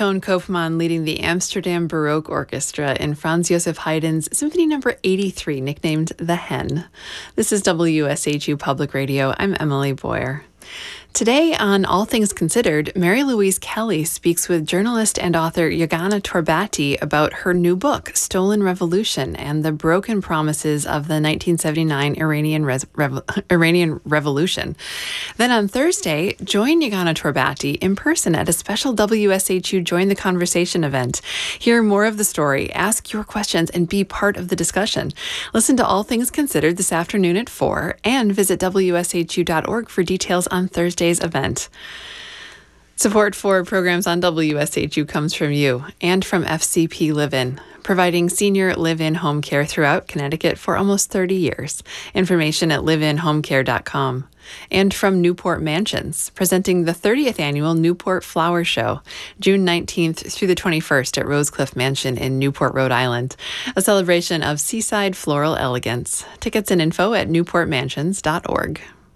Toon Koopman leading the Amsterdam Baroque Orchestra in Franz Joseph Haydn's Symphony No. 83, nicknamed The Hen. This is WSHU Public Radio. I'm Emily Boyer. Today on All Things Considered, Mary Louise Kelly speaks with journalist and author Yagana Torbati about her new book, Stolen Revolution, and the broken promises of the 1979 Iranian Revolution. Then on Thursday, join Yagana Torbati in person at a special WSHU Join the Conversation event. Hear more of the story, ask your questions, and be part of the discussion. Listen to All Things Considered this afternoon at 4, and visit WSHU.org for details on Thursday's event. Support for programs on WSHU comes from you and from FCP Live-In, providing senior live-in home care throughout Connecticut for almost 30 years. Information at liveinhomecare.com. And from Newport Mansions, presenting the 30th annual Newport Flower Show, June 19th through the 21st at Rosecliff Mansion in Newport, Rhode Island, a celebration of seaside floral elegance. Tickets and info at newportmansions.org.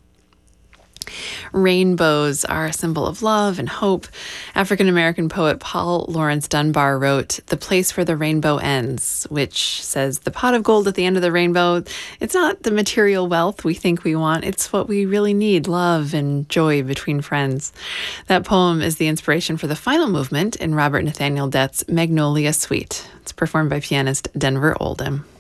Rainbows are a symbol of love and hope. African-American poet Paul Laurence Dunbar wrote, "The place where the rainbow ends," which says the pot of gold at the end of the rainbow, it's not the material wealth we think we want, it's what we really need, love and joy between friends. That poem is the inspiration for the final movement in Robert Nathaniel Dett's Magnolia Suite. It's performed by pianist Denver Oldham.